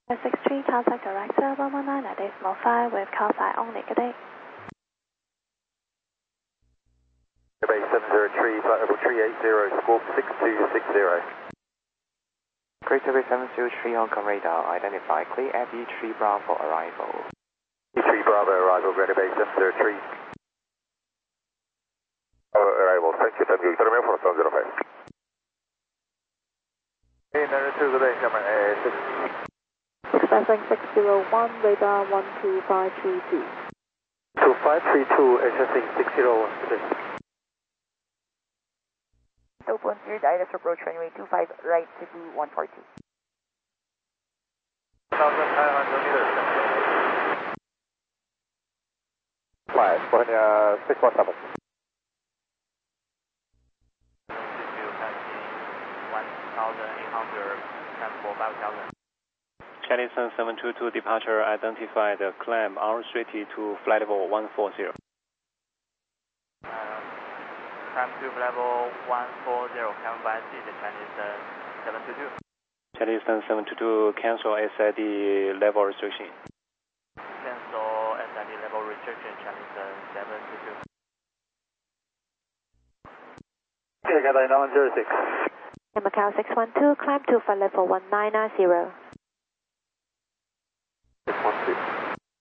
63 contact director 119 at decimal 5 with call sign only. Good day. Base 703, flight level 380, squawk 6260. Greater Bay 703 Hong Kong radar, identify clear FE3 Bravo arrival. E3 Bravo arrival, Greater Bay 703. Arrival, thank you, thank you. Victor Romeo 4705. Hey, Narrow 2, good day, Cameron A6. Expressing 601, radar 12532. 2532, accessing 601, good day. Open third ILS approach runway 25 right to do 140. 1,500 meters. 5, California 617. Chalison 722 departure identified climb unrestricted to flight level 140. Climb to level 140, come by seat Chinese 722. Chalison 722 cancel SID level restriction. Cancel SID level restriction Chinese 722. Okay, Cathay 906. Macau 612, climb to flight level 1990. 612.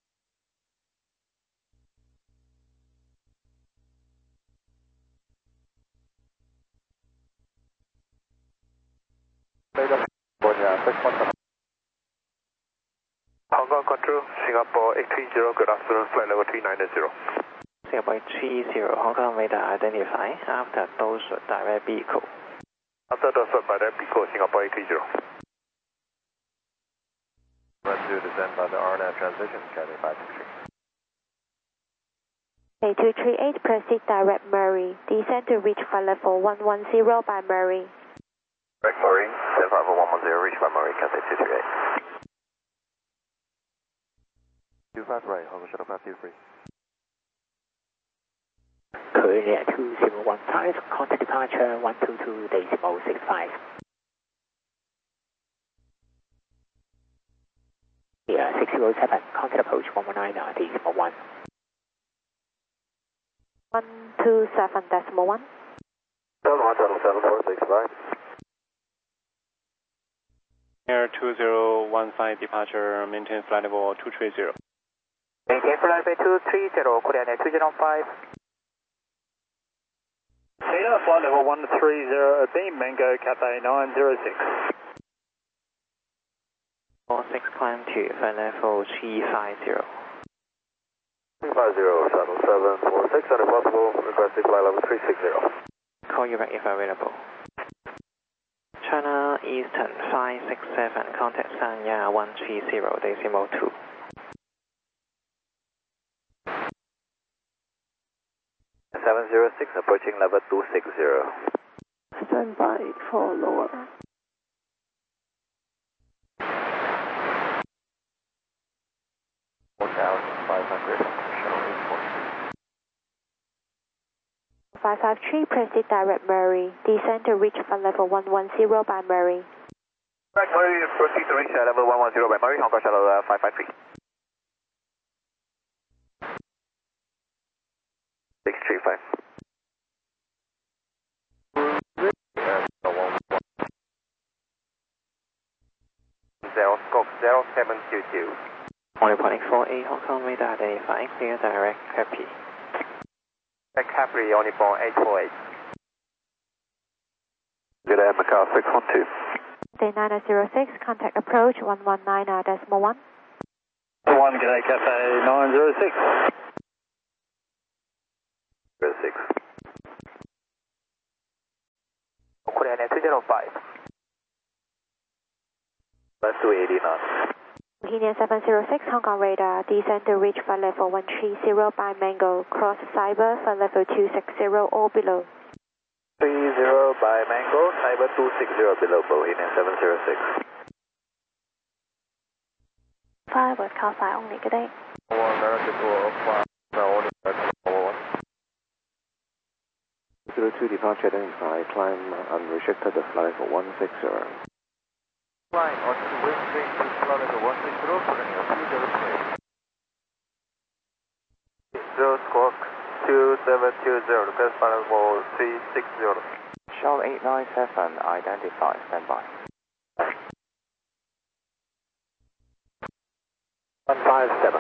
Hong Kong control, Singapore 830, good afternoon, flight level 390. Singapore 30, Hong Kong radar identify after those direct vehicle. After those by the Pico, Singapore 830. Run to descend by the RNAV transmission, Cathay 563. A238, proceed direct Murray. Descend to reach flight level 110 by Murray. Direct Murray, 75110, reach by Murray, Cathay 238. 25 right, Hong Kong Shuttle 523. Korea 2015, contact departure 122 decimal 65. Yeah, 607, contact approach 119 decimal 1. 127 decimal 1. 717, Air 2015 departure, maintain flight level 230. Maintain flight level 230, Korea 205. Data flight level 130, beam Mango, Cathay 906. 46 climb to flight level 350. 350, shuttle 746, and if possible, requesting flight level 360. Call you back if available. China Eastern 567, contact Sanya 130 decimal 2. Approaching level 260. Stand by for lower. $4,500. 553, proceed direct Murray. Descend to reach flight level 110 by Murray. Right, Murray, proceed to reach level 110 by Murray, Hong Kong Shuttle 553. 635. Scope 0722. Only point 48 Hong Kong radar identifying clear direct Happy. Capri, only point 848. Good day, Macau 612. Day 906, contact approach 119 decimal 1. 1, good day, Cathay 906. 06. Korea 205. That's 280 knots. Bohemian 706, Hong Kong radar. Descend to reach flight level 130 by Mango. Cross Cyber, flight level 260 or below. 30 by Mango, Cyber 260 below Bohemian 706. 5 with call sign only. Good day. 02 departure identify, climb unrestricted, flight for 160. Flying or wind change to flight level 160, Colonial 203. Zero squawk 2720, request flight level 360. Shell 897, identify, standby. 157.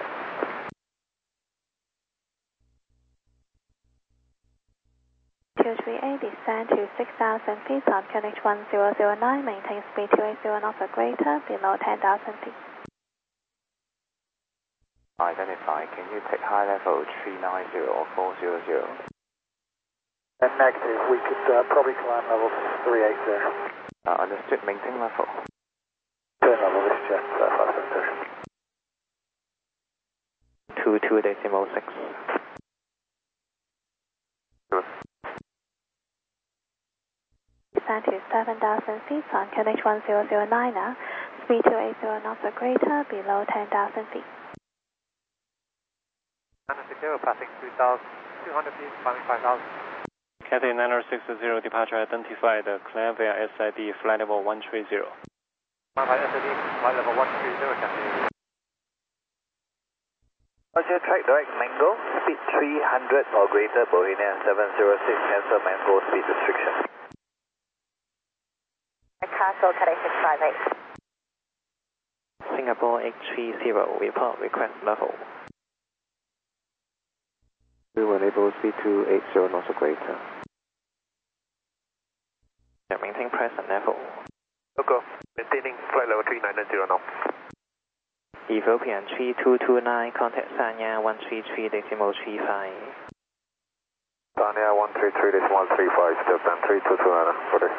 Descend to 6,000 feet on Connect 1009, maintain speed 280 knots or greater, below 10,000 feet. Identify, can you take high level 390 or 400? And negative, we could probably climb level 380. Understood, maintain level. Turn level, this jet, 572. 22.6. Descend to 7,000 feet on Connect 1009 now, speed 280 knots or greater, below 10,000 feet. 960, passing 2,200 feet, climbing 5,000. Cathay 960 departure identified, climb via SID, flight level 130. Climb by SID, flight level 130, Cathay. Roger, track direct Mango, speed 300 or greater, Bohemian 706, cancel Mango speed restriction. Castle, Cathay 658. Singapore 830, report request level. We will enable speed 280 knots or greater. Maintain present level. Loco, maintaining flight level 3990 now. Ethiopian 3229, contact Sanya 133.35. Sanya 133.35, Japan 3229, for this.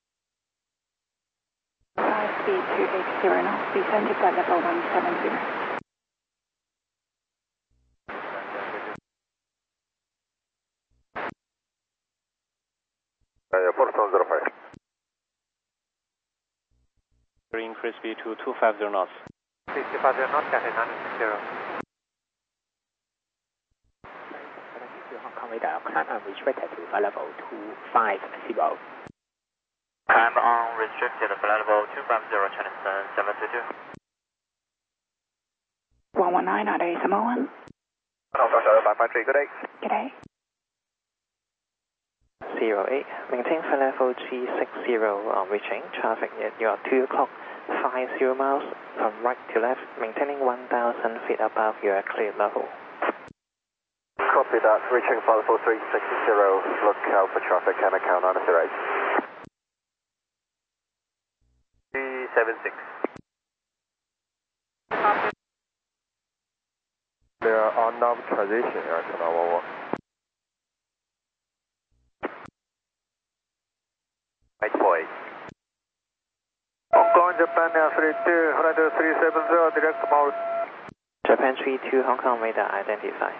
Speed 280 knots, descend to flight level 170. Port 105. Increase speed to 250 knots. 250 knots, Cathay 960. Hong Kong radar, climb unrestricted to flight level 250. Climb unrestricted, flight level 250, Chinese 722. 119, are there Samoan? Hong Kong Charlotte 553, good day. Good day. 08, maintain flight level 360 on reaching traffic at your 2 o'clock, 50 miles from right to left, maintaining 1,000 feet above your cleared level. Copy that, reaching flight level 360, look out for traffic and account 908. 376. There are on-nav transition here, to 911. Hong Kong, Japan, 32, flight 370, direct mode. Japan 32, Hong Kong radar identified.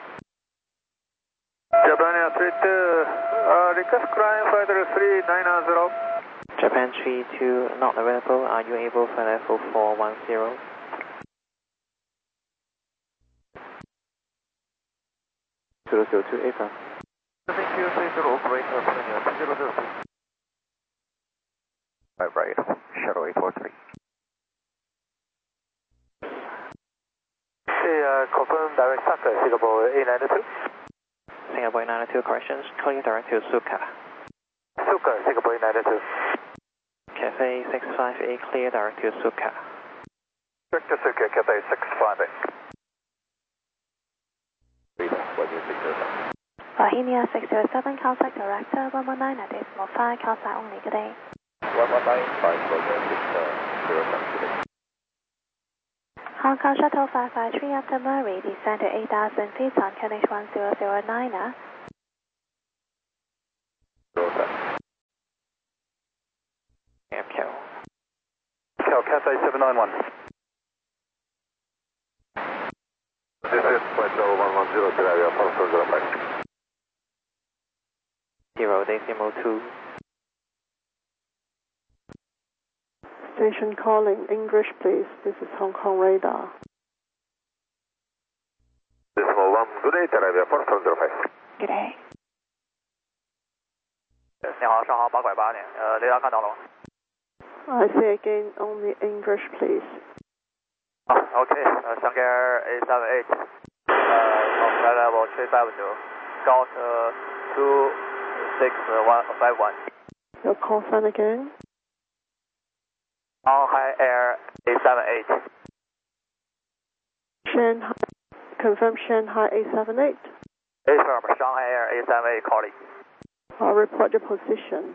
Japan 32, request climb flight 390. Japan 32, not available. Are you able for level 410? Zero 02 April. Thank you, operator, 002. Right, shuttle 843. Confirm direct Saka, Singapore 892. Singapore 892 corrections, calling direct to Suka. Suka, Singapore 892. Cathay 658, clear direct to Suka. Direct to Suka, Cathay 658. Bohemia 607, contact director 119.5, call sign only, good day. 119.5, Hong Kong Shuttle 553 after Murray, descend to 8,000 feet on Connect 1009 now. Cathay 791. This is flight level 110 to area, Pulse 05. 0.2. Station calling, English please. This is Hong Kong radar. Decimal 1, good day, area, Pulse 05. Good day. 你好，上航8拐8点，雷达看到了吗？ I say again, only English, please. Okay, Shanghai Air 878, from flight level 350, Scout 26151. Your call sign again. Shanghai Air 878. Shanghai, confirm Shanghai 878. Affirm, Shanghai Air 878 calling. I'll report your position.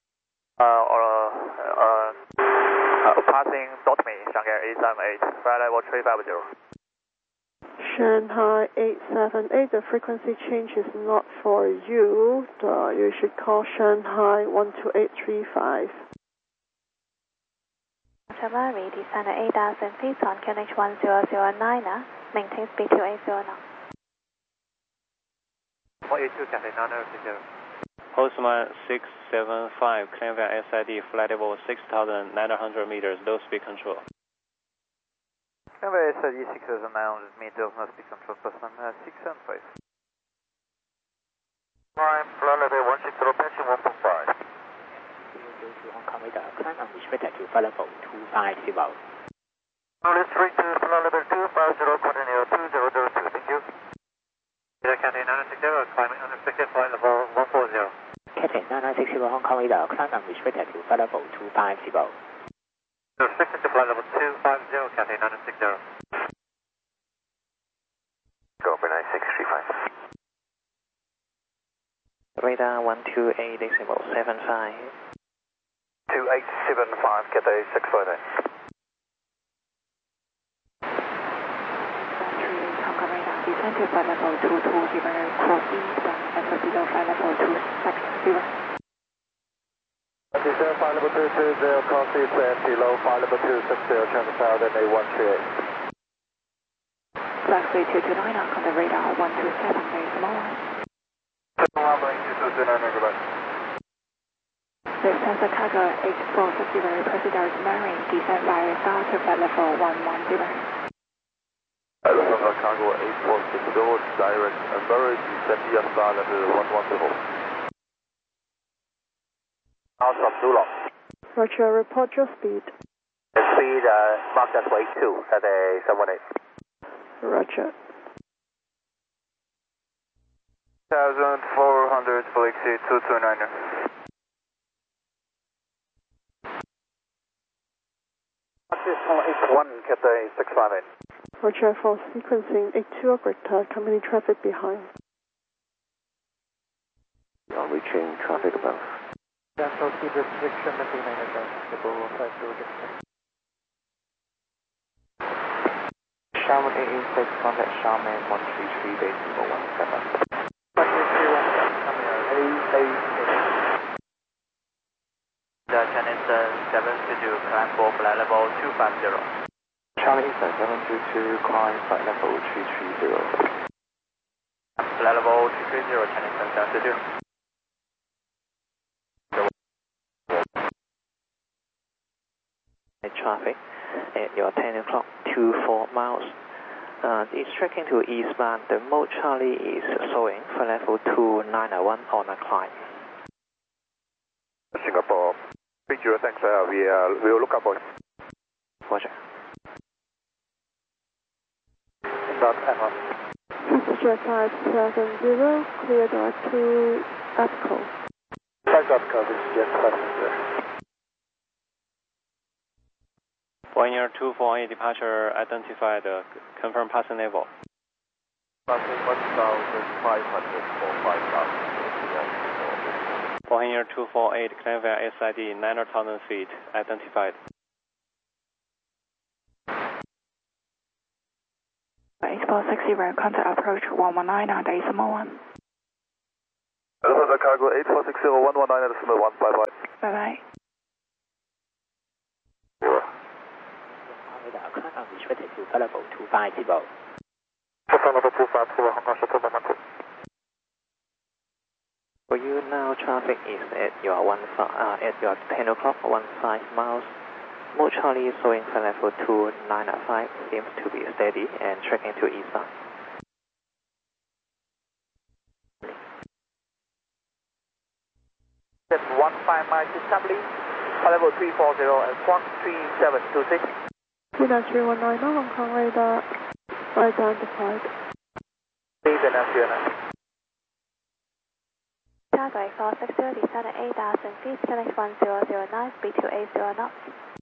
Passing Dotme, Shanghai 878, flight level 350. Shanghai 878, the frequency change is not for you. You should call Shanghai 12835. Mary, descend at 8,000 feet on QNH 1009, maintain speed to 80 knots. 182, Cathay 960. Postman 675, climb via SID, flight level 6,900 meters, low speed control. Canberra SID 6,900 meters, no speed control, Postman 675. Prime, flight level 160, passing 1.5. To Hong Kong radar, climb and restricted to flight level 250. Let's reach to flight level 250, continue 2002, thank you. Cathay 960, climbing unrestricted, flight level 140. Cathay 960 Hong Kong radar, climb and restricted to flight level 250. Restricted to flight level 250, Cathay 960. Go for 9635. Radar 128.75. 2875, Cathay 658. 138 Hong Kong radar, descend to flight level 220, cross east and below flight level 260. Descend flight level 220, cross east and below flight level 260, channel south and A138. Blackbird 229 Hong Kong radar, 127, base small one. 229, goodbye. Lufthansa Cargo 8450, requested direct Marine, descend via south to flight level 110. Lufthansa Cargo 8460, direct Emirates, descend via flight level 110. Out of Zulu. Roger, report your speed. Speed marked as way 2 at a 718. Roger. 1400, full exceed 229er. Decimal 81, Cathay 658. Roger, for sequencing 82 operator, company traffic behind. You are reaching traffic above. National speed restriction, maintain adjustable, flight to distance. Sharman 886, contact Sharman 133, base 17. Chinese 722, climb for flight level 250. Charlie Eastern 722, climb flight level 330. Flight level 230, Chinese 722. Traffic at your 10 o'clock, 24 miles. It's tracking to eastbound. The mode Charlie is showing for level 291 on a climb. Singapore, thanks, we will look up for it. Roger. Passenger 570, clear door to APCO. 5 APCO, this is just passenger. Pioneer 248 departure identified, confirm passing level. Passing 1,500 for 5,000. Pioneer 248, climb via SID, 9,000 feet, identified. Baseball 60, contact approach 119 on decimal 1. Lufthansa Cargo 8460, 119 at decimal 1, bye-bye. Bye-bye. Restricted to flight level 250. Flight level 250, Hong Kong Shuttle Momentum. For you now, traffic is at your 10 o'clock, 15 miles. Mode Charlie is showing for level 295, seems to be steady and tracking to eastbound. Step 15 miles to establish, flight level 340 and squawk 3726. Cedar 319, Hong Kong radar identified. Please and after Target 460, descend at 8,000 feet, connect 1009, speed to 80 knots.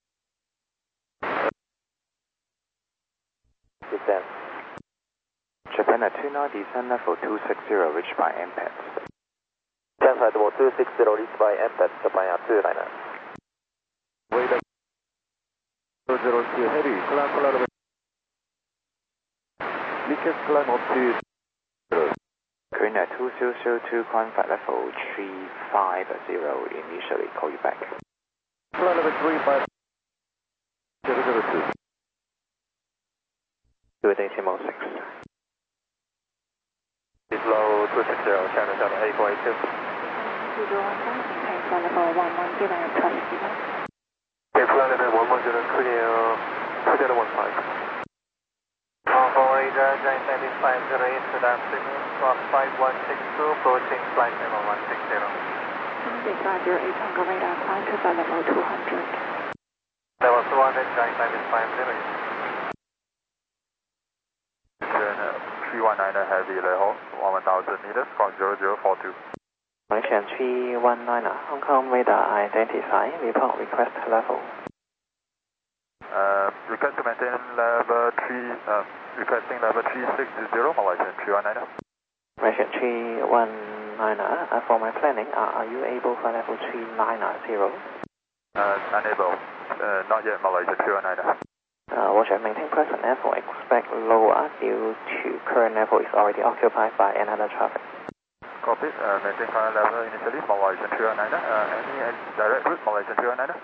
Descent. Japan at 29, descend level 260, reached by MPAT. Japan flight level 260, reached by MPAT, Japan at 299. Wait 002 heavy, climb level. Weakest climb up to 0. Korea 2002, climb flight level 350, initially call you back. Flight level 350, 002. Good day, Timo 6. Low 260, China 7482. 2015, maintain flight level 110, traffic delay. Flight level 110, clear, 2015. Radar, giant type is 508, good afternoon, cross 5162, approaching flight level 160. Sunday 508, Hong Kong radar, climb to flight level 200. Level 200, giant type is 508. 319 heavy level, 1000 meters from 0042. Malaysian 319, Hong Kong radar identify, report request level. Request to maintain level 3, requesting level 360, Malaysian 319. Malaysian 319, for my planning, are you able for level 390? Unable, not yet Malaysian 319. Roger, maintain present level, expect lower due to current level is already occupied by another traffic. Copy, maintain current level initially, Malaysian 319. Any direct route, Malaysian 319?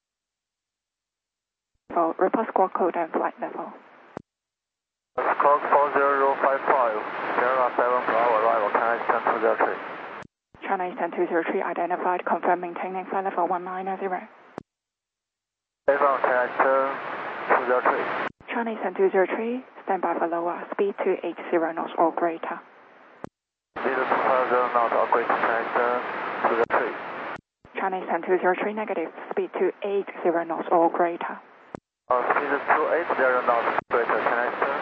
So, report squawk code and flight level. Squawk 4055, 007 for our arrival, China Eastern 203. China Eastern 203 identified, confirm maintaining flight level 190. China Eastern 203. China Eastern 203, stand by for lower, speed to 80 knots or greater. Speed to 20 knots or greater, China Eastern 203. China Eastern 203 negative, speed to 80 knots or greater. Speed to 280 knots greater, China Eastern.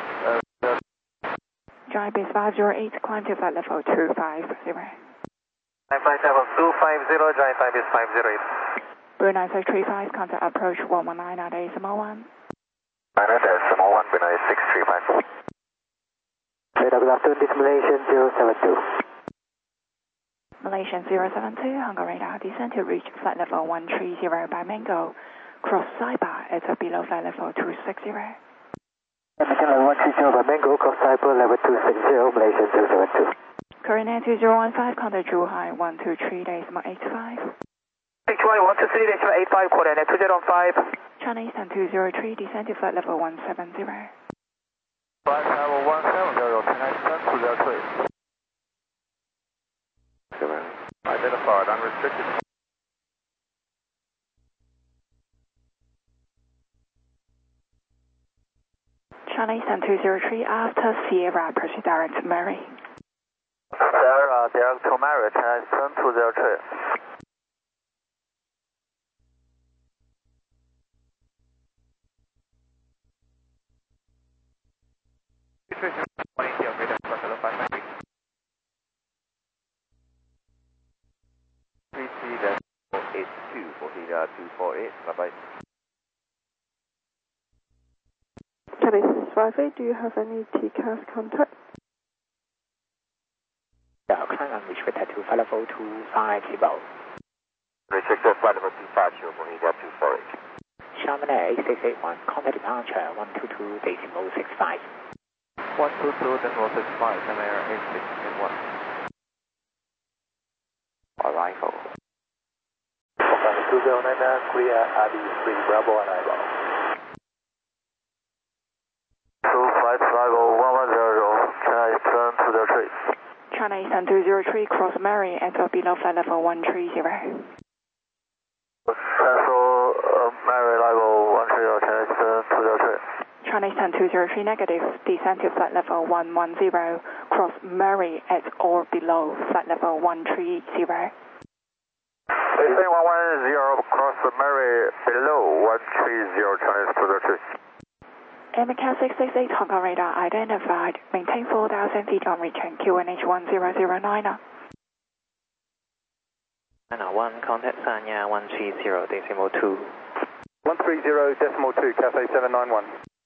Jibis 508, climb to flight level 250. Flight level 250, giant type is 508. Brunei 635, contact approach 119 at decimal 1. 9 at decimal 1, Brunei 635. Good afternoon, this is Malaysian 072. Malaysian 072, Hong Kong radar, descend to reach flight level 130 by Mango. Cross Saiba at below flight level 260. Maintain level 130 by Mango, cross Saiba level 260, Malaysian 072. Current air 2015, contact Zhuhai 123.85. Zhuhai 123.85, coordinate 205. China Eastern 203, descend to flight level 170. Flight level 170, China Eastern 203. Identified, unrestricted. China Eastern 203, after Sierra, proceed direct to Mary. Sierra, direct to Mary, China Eastern 203. Bye-bye. Chinese 658, do you have any TCAS contact? Climb unrestricted to flight level 250. Restricted flight level 250, Bonita 248. Xiamen Air 8681, contact departure 122.65. 122.65, Xiamen Air 8681. Arrival. 2099, clear Adi 3 Bravo arrival. 2550 China Eastern 203. China Eastern 203, cross Mary at below flight level 130. Cancel Mary level 130, China Eastern 203. China Eastern 203 negative, descend to flight level 110, cross Mary at or below flight level 130. Descend 110, cross Mary below 130, Chinese to the tree. MCAS 668 Hong Kong radar identified. Maintain 4,000 feet on reaching QNH 1009. China 1, contact Sanya 130.2. 130.2, Cathay 791.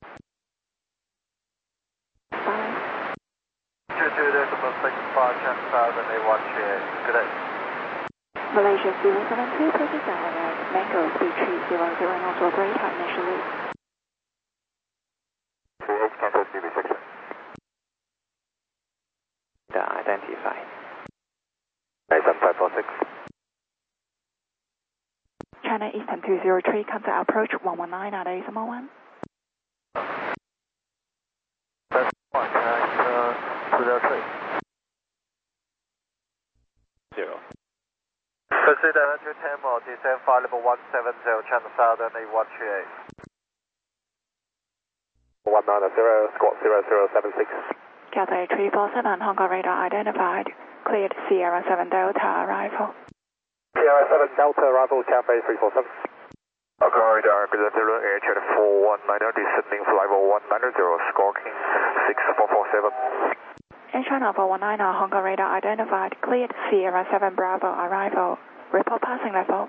5. 22.65, Channel Southern A138. Good day. Malaysia 072, proceed direct. Mango speed 300 knots or greater initially. 38, cancel CB section. Identified. 97546. China Eastern 203, contact approach 119 at ASMO1. That's 203. 0. Proceed direct to Tamil, descend flight level 170, Channel Southern A138. 190, squawk 0076. Cathay 347, Hong Kong radar identified. Cleared Sierra 7 Delta arrival. Sierra 7 Delta arrival, Cathay 347. Hong Kong radar, present Air Channel 419, descending flight level 190, squawking 6447. Air China 419, Hong Kong radar identified. Cleared Sierra 7 Bravo arrival. Report passing level.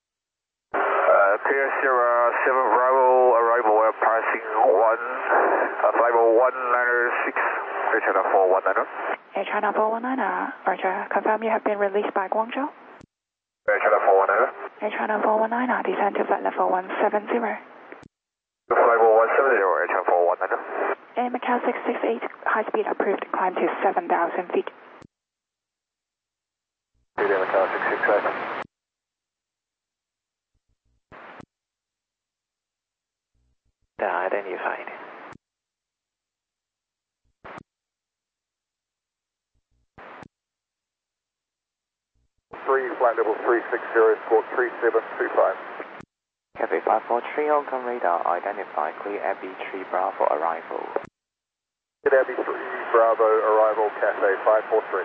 Clear Sierra 7 Bravo arrival, we're passing flight level 196, Air China 419. Air China 419, Roger. Confirm you have been released by Guangzhou. Air China 419. Air China 419, descend to flight level 170. Flight level 170, Air China 419. MCAS 668, high speed approved, climb to 7,000 feet. Macau 668. Identified. 3, flight level 360, squawk 3725. Cathay 543, Hong Kong radar identified. Clear Abbey 3 Bravo arrival. Clear Abbey 3 Bravo arrival, Cathay 543.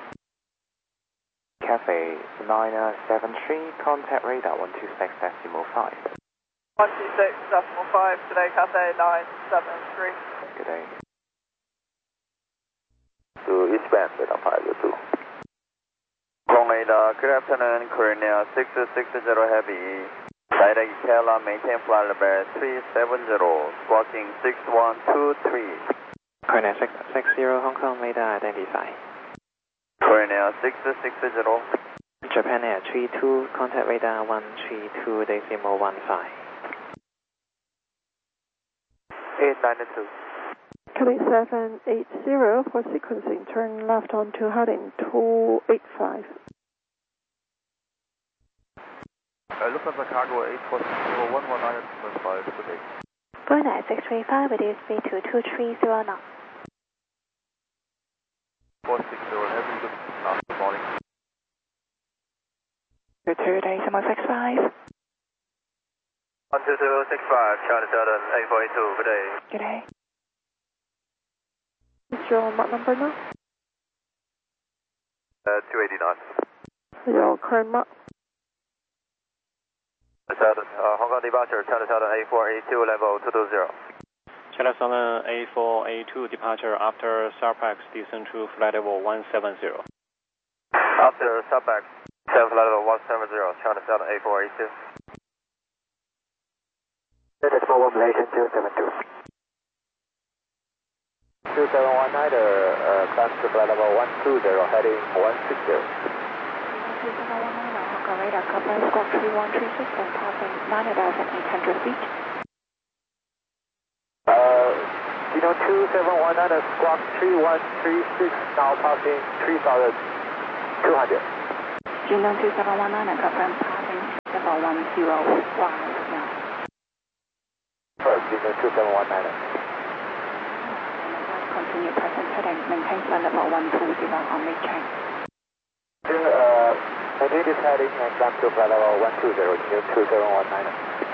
Cathay 973, contact radar 126.5. 126.5, today Cathay 973. Good day. To eastbound, Radar 502. Hong radar, good afternoon, Korea 660 Heavy. Direct Kela, maintain flight level 370, squawking 6123. Korea 660, Hong Kong radar identified. Korea 660. Japan Air 32, contact radar 132.15. 892. Cathay 780 for sequencing. Turn left onto heading 285. Lufthansa Cargo 840-119.5, good day. Boeing 635 with speed to 230 knots. 460 Heavy, good morning. Good to ASMO 65. 12065, Charlie Southern A482, good day. Good day. What's your mark number now? 289. Your current mark? Southern, Hong Kong departure, Charlie Southern A482, level 220. China Southern A482 departure after Sarpax descend to flight level 170. After Sarpax, flight level 170, China Southern A482. That is for Malaysian 272. 2719, climb to flight level 120, heading 160. 2719, Hong Kong radar, cover squawk 3136 and passing 9,800 feet. Dino 2719, squawk 3136, now passing 3,200. Gino 2719, confirm passing level 105 now. Dino 2719. Continue present heading, maintain flight level 120 on reaching. Maintain this heading and climb to flight level 120, Dino 2719.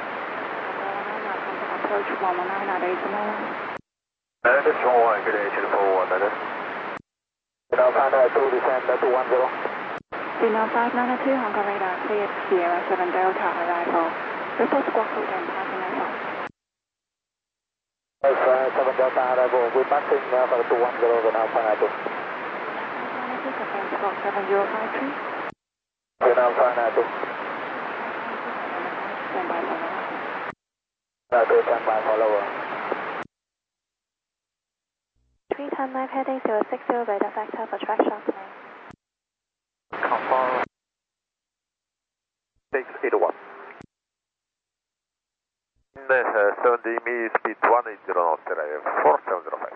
Approach 119 at ASMO1. This is 1, good day, 419. Now contact to descend to 10. Signal 592 Hong Kong radar, cleared Sierra 7 Delta arrival. Report squawk code and passing level. 7 Delta arrival, we're passing for 210 Vietnam Final 2. Confirm squawk 7053. Vietnam Final 2. Stand by for lower. Stand by for lower. 310 heading 060 radar factor for track shuttling. Confirm 681. 70 me speed 180 knots, 4705.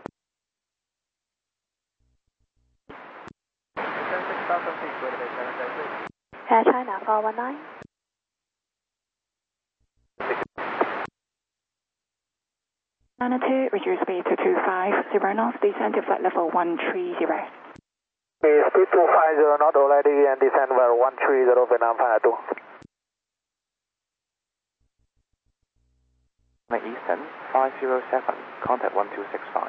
6000 feet, wait a minute, 736. Air China 419. Two, reduce speed to 250 knots, descend to flight level 130. Speed 250 knot already and descend where 130 Vietnam Final 2. Eastern 507, contact 1265.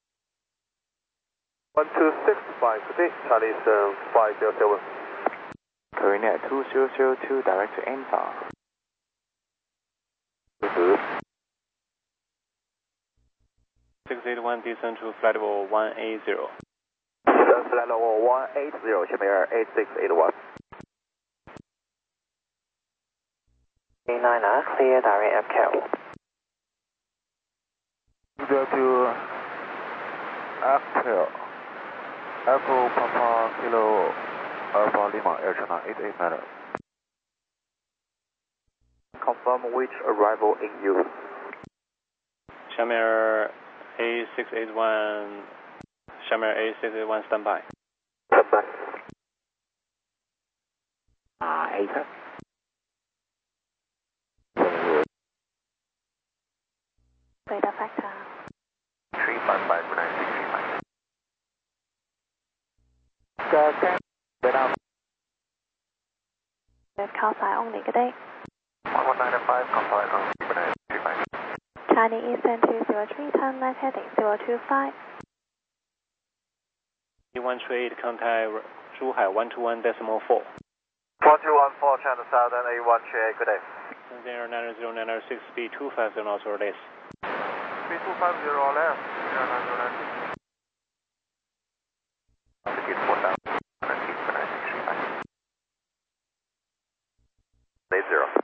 1265, today, Chinese 507. Korean 2002, direct to Anza. 681 descend to flight level 180. Flight level 180, Chimera 8681. A9, clear direct FKL. Go to Echo Papa Kilo Alpha Lima Air China 889. Confirm which arrival in use. Shamir A681, Shamir A681 standby. Standby. 8. Radar factor. 355 9635. Vietnam. With call sign only, good day. 1195, comply on 9635. Chinese Eastern 203, turn left heading 025. 138, contact Zhuhai 121.4. 4214, China Southern A138, good day. 090906, speed 250 knots or less. Speed 250 or less, 0909. Altitude 4000, 9635. 80.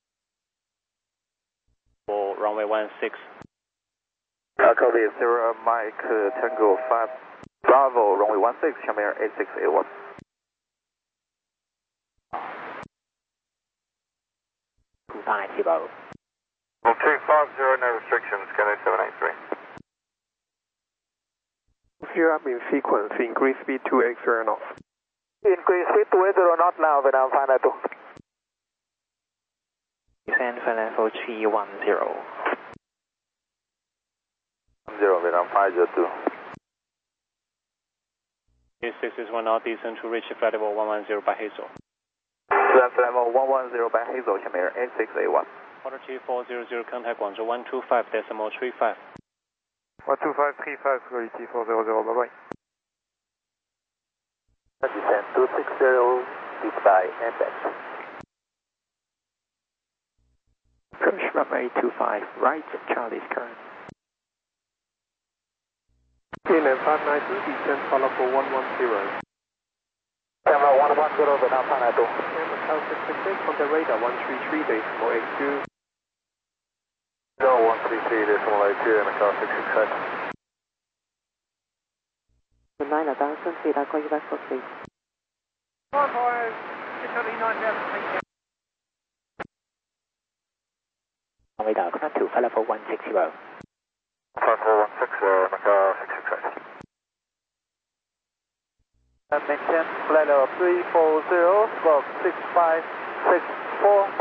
For runway 16. Copy, 0 Mike Tango 5 Bravo, runway 16, Chimera 8681. Busan Tibo. 250, no restrictions, Kilo 783. Here up in sequence, increase speed to 80 knots. Increase speed to 80 knots now, Vietnam Final 2. Descend flight level 310. 0 Vietnam 502. A661 knot descend to reach flight level 110 by Hazel. Flight level 110 by Hazel, Chimera 8681. Quarter T400, contact Guangzhou 125.35. 12535, quality 400, bye bye. Descend 260, goodbye and back. Approach runway 25, right, Charlie's current. KLM 592, descend follow for 110. Camera 110, Vietnam Final 2. Macau 666 on the radar 133.82. 133.82, Macau 666. 9 1000 feet, I'll call you back for speed. 55, 639, Radar, climb to flight level 160. 5416, Macau 666. Maintain flight level 340, squawk 6564.